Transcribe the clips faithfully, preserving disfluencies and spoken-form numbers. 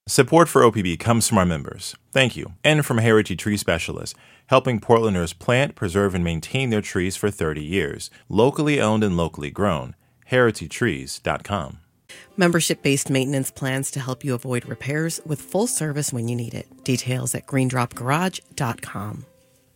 Support for O P B comes from our members. Thank you. And from Heritage Tree Specialists, helping Portlanders plant, preserve, and maintain their trees for thirty years. Locally owned and locally grown. heritage trees dot com. Membership-based maintenance plans to help you avoid repairs with full service when you need it. Details at green drop garage dot com.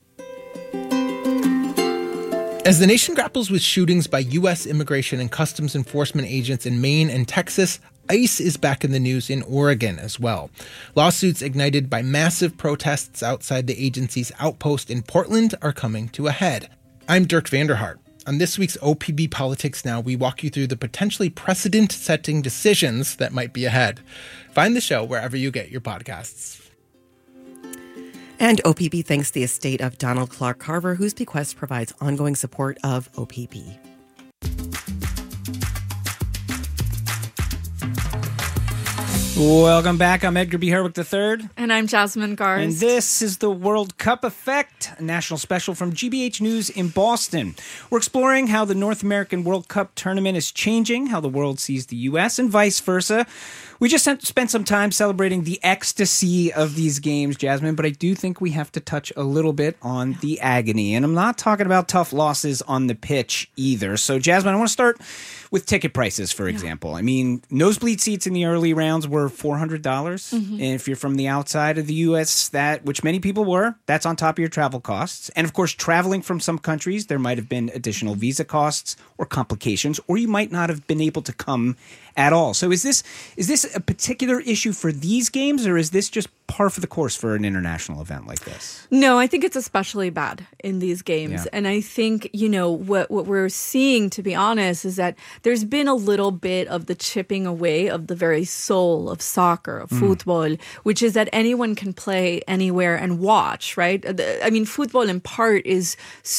As the nation grapples with shootings by U S immigration and customs enforcement agents in Maine and Texas, ICE is back in the news in Oregon as well. Lawsuits ignited by massive protests outside the agency's outpost in Portland are coming to a head. I'm Dirk Vanderhart. On this week's O P B Politics Now, we walk you through the potentially precedent-setting decisions that might be ahead. Find the show wherever you get your podcasts. And O P B thanks the estate of Donald Clark Carver, whose bequest provides ongoing support of O P B. Welcome back. I'm Edgar B. Herwick the third. And I'm Jasmine Garst. And this is the World Cup Effect, a national special from G B H News in Boston. We're exploring how the North American World Cup tournament is changing, how the world sees the U S, and vice versa. We just spent some time celebrating the ecstasy of these games, Jasmine, but I do think we have to touch a little bit on the agony. And I'm not talking about tough losses on the pitch either. So, Jasmine, I want to start with ticket prices, for example. I mean, nosebleed seats in the early rounds were four hundred dollars. Mm-hmm. And if you're from the outside of the U S, that, which many people were, that's on top of your travel costs. And, of course, traveling from some countries, there might have been additional visa costs or complications, or you might not have been able to come at all. So is this is this a particular issue for these games, or is this just par for the course for an international event like this? No, I think it's especially bad in these games. Yeah. And I think, you know, what what we're seeing, to be honest, is that there's been a little bit of the chipping away of the very soul of soccer, of mm. football, which is that anyone can play anywhere and watch, right? I mean, football in part is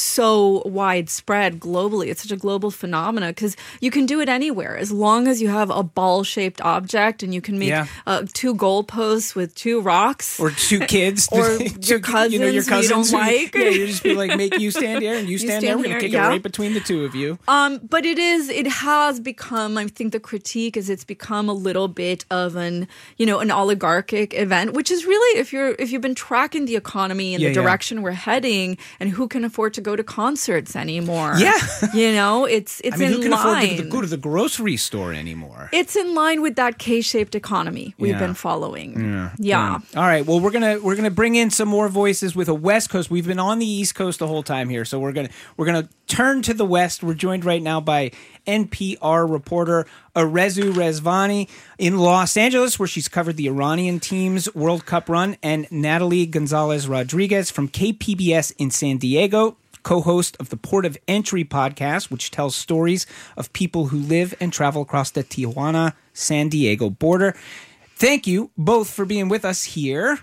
so widespread globally. It's such a global phenomenon because you can do it anywhere as long as you have a ball-shaped object and you can make yeah. uh, two goalposts with two rocks. Or two kids. or your cousins, you know, your cousins you don't who, like. Yeah, you just be like, make you stand here and you stand, you stand there. We're going to kick yeah. it right between the two of you. Um, but it is, it has become, I think the critique is it's become a little bit of an, you know, an oligarchic event, which is really, if you're, if you've been tracking the economy and yeah, the yeah. direction we're heading and who can afford to go to concerts anymore. Yeah. You know, it's, it's I mean, in who can line. afford to go to the grocery store anymore? It's in line with that K-shaped economy we've yeah. been following. Yeah. yeah. yeah. All right. Well, we're gonna we're gonna bring in some more voices with a West Coast. We've been on the East Coast the whole time here, so we're gonna we're gonna turn to the West. We're joined right now by N P R reporter Arezou Rezvani in Los Angeles, where she's covered the Iranian team's World Cup run, and Natalie Gonzalez Rodriguez from K P B S in San Diego, co-host of the Port of Entry podcast, which tells stories of people who live and travel across the Tijuana-San Diego border. Thank you both for being with us here.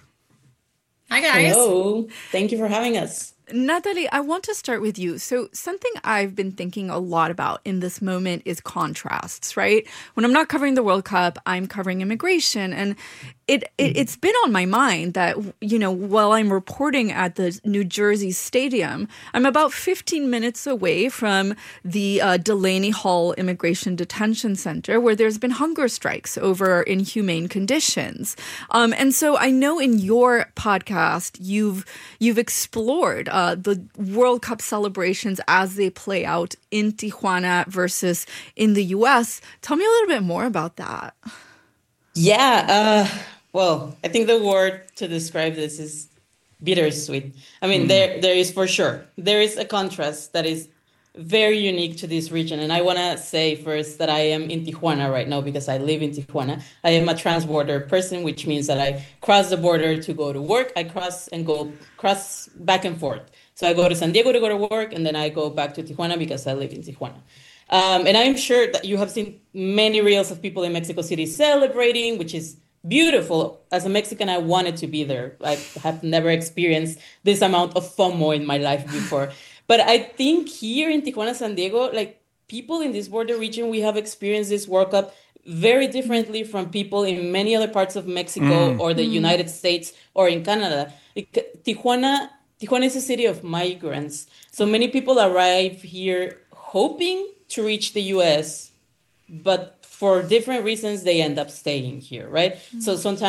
Hi, guys. Hello. Thank you for having us. Natalie, I want to start with you. So something I've been thinking a lot about in this moment is contrasts, right? When I'm not covering the World Cup, I'm covering immigration. And it, it, it's been on my mind that, you know, while I'm reporting at the New Jersey Stadium, I'm about fifteen minutes away from the uh, Delaney Hall Immigration Detention Center, where there's been hunger strikes over inhumane conditions. Um, and so I know in your podcast, you've you've explored uh, the World Cup celebrations as they play out in Tijuana versus in the U S. Tell me a little bit more about that. Yeah, uh, well, I think the word to describe this is bittersweet. I mean, mm. there there is for sure. There is a contrast that is very unique to this region. And I want to say first that I am in Tijuana right now because I live in Tijuana. I am a transborder person, which means that I cross the border to go to work. I cross and go cross back and forth. So I go to San Diego to go to work, and then I go back to Tijuana because I live in Tijuana. Um, and I'm sure that you have seen many reels of people in Mexico City celebrating, which is beautiful. As a Mexican, I wanted to be there. I have never experienced this amount of FOMO in my life before. But I think here in Tijuana, San Diego, like people in this border region, we have experienced this World Cup very differently from people in many other parts of Mexico mm. or the mm. United States or in Canada. Tijuana, Tijuana is a city of migrants. So many people arrive here hoping to reach the U S, but for different reasons, they end up staying here, right? Mm. So sometimes